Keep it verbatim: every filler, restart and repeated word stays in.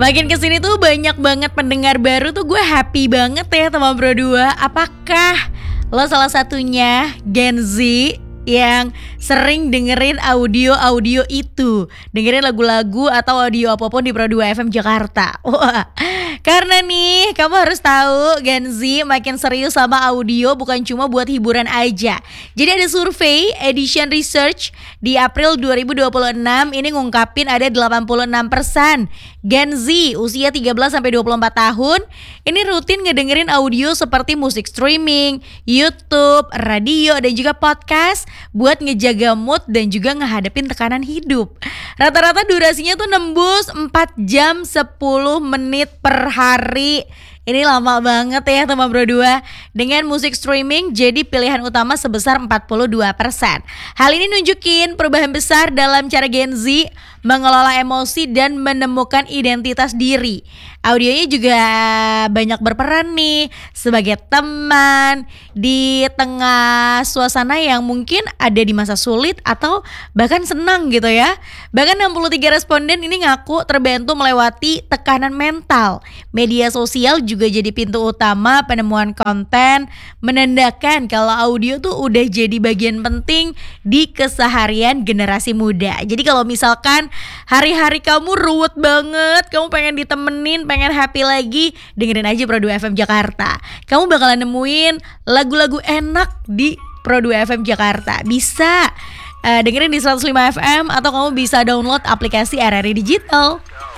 Makin kesini tuh banyak banget pendengar baru tuh gue happy banget ya teman Bro dua. Apakah lo salah satunya Gen Z yang sering dengerin audio-audio itu, dengerin lagu-lagu atau audio apapun di Pro dua F M Jakarta? Wah, karena nih kamu harus tahu Gen Z makin serius sama audio, bukan cuma buat hiburan aja. Jadi ada survei Edition Research di April dua ribu dua puluh enam ini ngungkapin ada delapan puluh enam persen Gen Z usia tiga belas sampai dua puluh empat tahun ini rutin ngedengerin audio seperti musik streaming, YouTube, radio, dan juga podcast buat ngejaga mood dan juga ngehadapin tekanan hidup. Rata-rata durasinya tuh nembus empat jam sepuluh menit per hari. Ini lama banget ya teman Bro dua. Dengan musik streaming jadi pilihan utama sebesar empat puluh dua persen. Hal ini nunjukin perubahan besar dalam cara Gen Z mengelola emosi dan menemukan identitas diri. Audionya juga banyak berperan nih sebagai teman di tengah suasana yang mungkin ada di masa sulit atau bahkan senang gitu ya. Bahkan enam puluh tiga responden ini ngaku terbantu melewati tekanan mental. Media sosial juga jadi pintu utama penemuan konten, menandakan kalau audio tuh udah jadi bagian penting di keseharian generasi muda. Jadi kalau misalkan hari-hari kamu ruwet banget, kamu pengen ditemenin, pengen happy lagi, dengerin aja Pro dua F M Jakarta. Kamu bakalan nemuin lagu-lagu enak di Pro dua F M Jakarta. Bisa uh, dengerin di seratus lima F M atau kamu bisa download aplikasi R R I Digital.